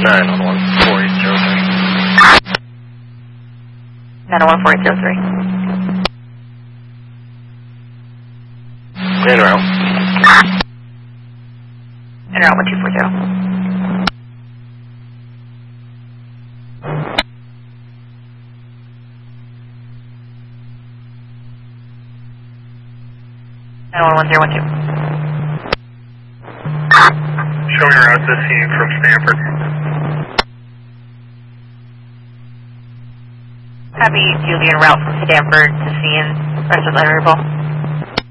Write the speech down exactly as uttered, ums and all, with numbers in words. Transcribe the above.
nine on one four eight zero three. nine on one four eight zero three. En route. En route one two four zero. nine one one zero one two. Show me route to scene from Stanford. Copy, Julian, route from Stanford to scene, rest of the variable.